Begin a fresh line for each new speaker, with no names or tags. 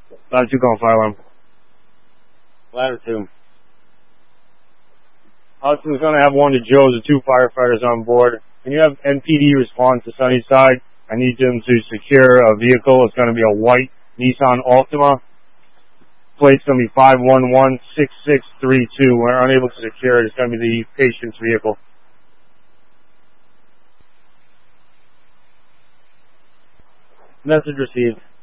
Ladder 2 calling fire alarm.
Ladder 2.
Houston's going to have one of Joe's and 2 firefighters on board. Can you have NPD respond to Sunnyside? I need them to secure a vehicle. It's going to be a white Nissan Altima. Plate's going to be 5116632. We're unable to secure it. It's going to be the patient's vehicle. Message received.